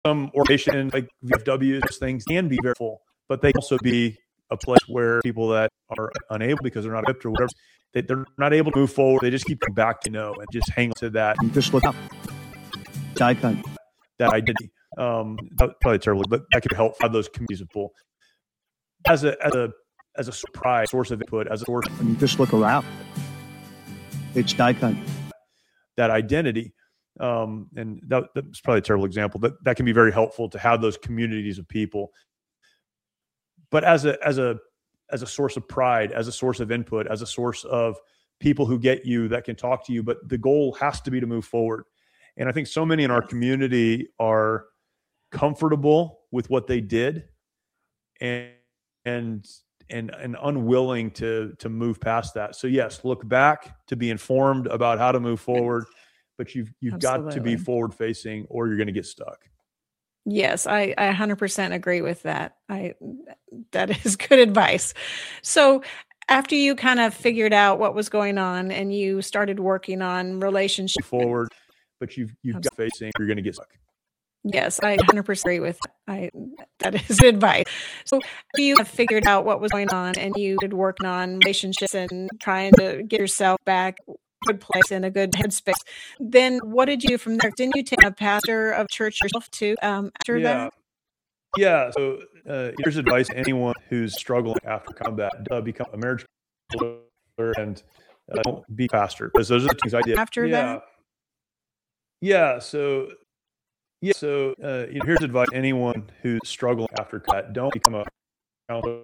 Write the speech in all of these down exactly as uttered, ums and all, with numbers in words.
some organizations like V F W, those things can be very full, but they can also be a place where people that are unable because they're not equipped or whatever, they, they're not able to move forward. They just keep coming back to know and just hang on to that. Just look up. Icon. That identity. Um, that, probably terrible, but that could help have those communities of pull as a as a as a surprise source of input, as a source. When you just look around, it's icon. That identity. Um, and that, that's probably a terrible example, but that can be very helpful to have those communities of people. But as a as a as a source of pride, as a source of input, as a source of people who get you, that can talk to you, but the goal has to be to move forward. And I think so many in our community are comfortable with what they did and and and and unwilling to to move past that. So yes, look back to be informed about how to move forward, but you've you've Absolutely. got to be forward facing or you're going to get stuck. Yes, I, I one hundred percent agree with that. I that is good advice. So after you kind of figured out what was going on and you started working on relationships forward, but you've you've Absolutely. got facing, you're going to get stuck. Yes, I one hundred percent agree with that. I that is good advice. So after you have figured out what was going on and you started working on relationships and trying to get yourself back good place in a good headspace. Then what did you do from there? Didn't you take a pastor of church yourself too um, after yeah. that? Yeah. So uh, here's advice to anyone who's struggling after combat. Uh, become a marriage counselor and uh, don't be pastor, because those are the things I did. After yeah. that? Yeah. So yeah. So uh, you know, here's advice to anyone who's struggling after combat. Don't become a counselor.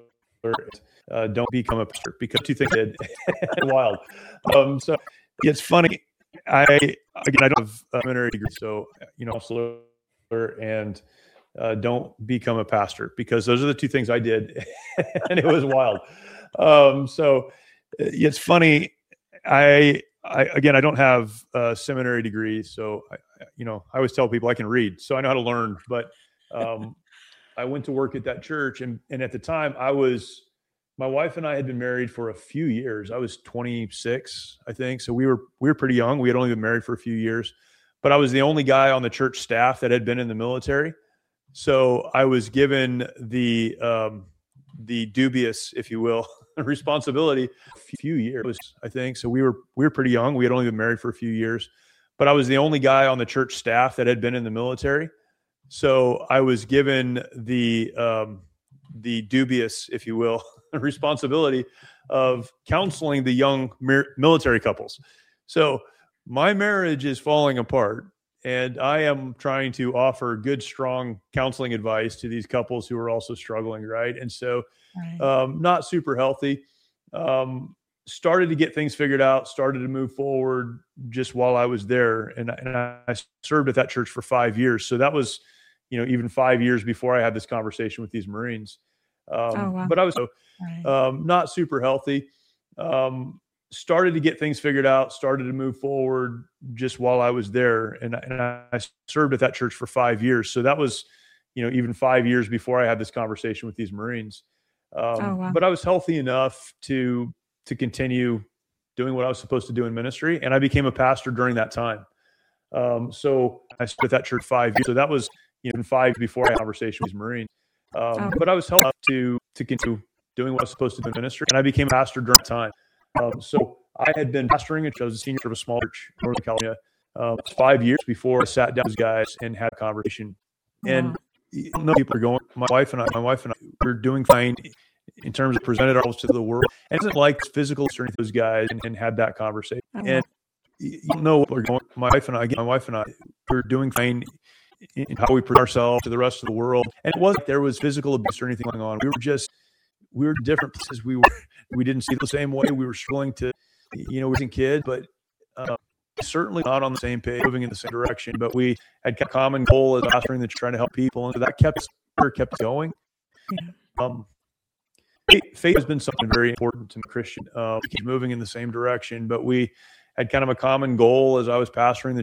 Uh, don't become a pastor, because two things I did. Wild. Um, so it's funny. I again, I don't have a seminary degree, so you know, counselor and uh, don't become a pastor, because those are the two things I did, and it was wild. Um, so it's funny. I, I again, I don't have a seminary degree, so I, you know, I always tell people I can read, so I know how to learn. But um, I went to work at that church, and and at the time, I was. My wife and I had been married for a few years. I was twenty-six, I think. So we were we were pretty young. We had only been married for a few years, but I was the only guy on the church staff that had been in the military. So I was given the um, the dubious, if you will, responsibility. A few years, I think. So we were we were pretty young. We had only been married for a few years, but I was the only guy on the church staff that had been in the military. So I was given the um, the dubious, if you will, responsibility of counseling the young military couples. So my marriage is falling apart, and I am trying to offer good, strong counseling advice to these couples who are also struggling, right? And so right. Um, not super healthy. Um, started to get things figured out, started to move forward just while I was there. And, and I served at that church for five years. So that was, you know, even five years before I had this conversation with these Marines. Um, oh, wow. But I was right. um, not super healthy. Um, started to get things figured out, started to move forward just while I was there. And, and I served at that church for five years. So that was, you know, even five years before I had this conversation with these Marines. Um, oh, wow. But I was healthy enough to to continue doing what I was supposed to do in ministry. And I became a pastor during that time. Um, so I served at that church five years. So that was, you know, five before I had a conversation with these Marines. Um, oh. But I was healthy enough to to continue doing what I was supposed to do in ministry. And I became a pastor during that time. Um, so I had been pastoring a church. I was a senior of a small church in Northern California uh, five years before I sat down with those guys and had a conversation. And wow. you know, people are going, my wife and I, my wife and I, we're doing fine in terms of presented ourselves to the world. And it isn't like physical strength of those guys and, and had that conversation. Oh. And you know what we're going, my wife and I, again, my wife and I, we're doing fine in how we present ourselves to the rest of the world. And it wasn't like there was physical abuse or anything going on. We were just, we were different places. We were, we didn't see it the same way. We were struggling to, you know, we were kids, but uh, certainly not on the same page, moving in the same direction. But we had a common goal as pastoring that trying to help people, and so that kept us kept us going. Yeah. Um, faith has been something very important to me, Christian. Uh, we keep moving in the same direction, but we had kind of a common goal as I was pastoring the